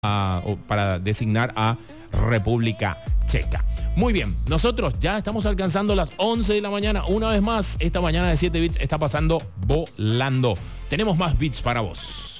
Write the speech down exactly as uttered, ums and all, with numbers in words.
A, o para designar a República Checa. Muy bien, nosotros ya estamos alcanzando las once de la mañana. Una vez más, esta mañana de siete bits está pasando volando. Tenemos más bits para vos.